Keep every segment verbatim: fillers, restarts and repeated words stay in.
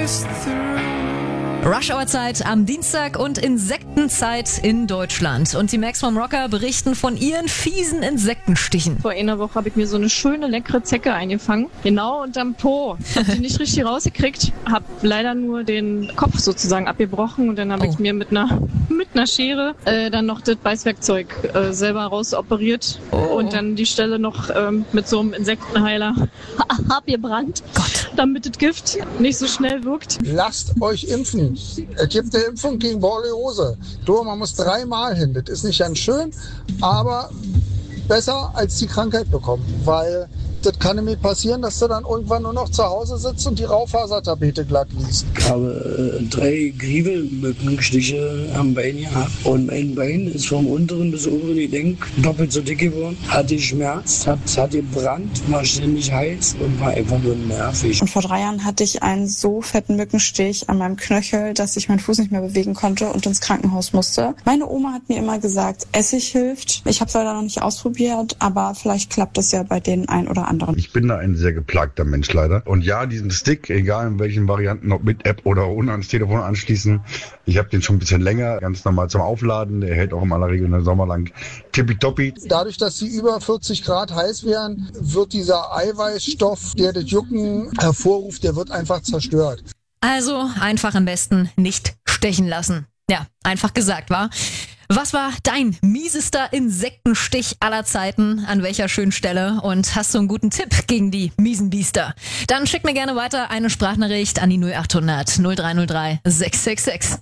Rush-Hour-Zeit am Dienstag und Insektenzeit in Deutschland. Und die Maximum Rocker berichten von ihren fiesen Insektenstichen. Vor einer Woche habe ich mir so eine schöne, leckere Zecke eingefangen. Genau unterm Po. Hab die nicht richtig rausgekriegt. Hab leider nur den Kopf sozusagen abgebrochen. Und dann habe Oh. ich mir mit einer mit einer Schere äh, dann noch das Beißwerkzeug äh, selber rausoperiert. Oh. Und dann die Stelle noch ähm, mit so einem Insektenheiler abgebrannt. Gott. Damit das Gift nicht so schnell wirkt. Lasst euch impfen. Es gibt eine Impfung gegen Borreliose. Du, man muss dreimal hin. Das ist nicht ganz schön, aber besser als die Krankheit bekommen. Weil das kann nämlich passieren, dass du dann irgendwann nur noch zu Hause sitzt und die Raufasertapete glatt liest. Ich habe äh, drei Grievelmückenstiche am Bein gehabt und mein Bein ist vom unteren bis oberen Gelenk doppelt so dick geworden. Hatte Schmerz, hat, hat gebrannt, war ständig heiß und war einfach nur nervig. Und vor drei Jahren hatte ich einen so fetten Mückenstich an meinem Knöchel, dass ich meinen Fuß nicht mehr bewegen konnte und ins Krankenhaus musste. Meine Oma hat mir immer gesagt, Essig hilft. Ich habe es leider noch nicht ausprobiert, aber vielleicht klappt das ja bei den ein oder anderen. Ich bin da ein sehr geplagter Mensch leider. Und ja, diesen Stick, egal in welchen Varianten, ob mit App oder ohne ans Telefon anschließen, ich habe den schon ein bisschen länger, ganz normal zum Aufladen. Der hält auch in aller Regel einen Sommer lang tippitoppi. Dadurch, dass sie über vierzig Grad heiß werden, wird dieser Eiweißstoff, der das Jucken hervorruft, der wird einfach zerstört. Also einfach am besten nicht stechen lassen. Ja, einfach gesagt, wa? Was war dein miesester Insektenstich aller Zeiten? An welcher schönen Stelle? Und hast du einen guten Tipp gegen die miesen Biester? Dann schick mir gerne weiter eine Sprachnachricht an die null acht hundert null drei null drei sechs sechs sechs.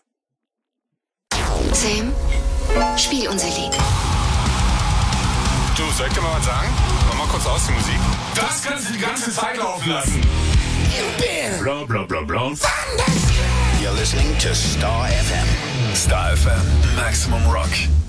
Sam, spiel unser Lied. Du, soll ich dir mal was sagen? Mach mal kurz aus die Musik. Das kannst du die ganze Zeit laufen lassen. Bla bla bla bla. You're listening to Star F M. Star F M, Maximum Rock.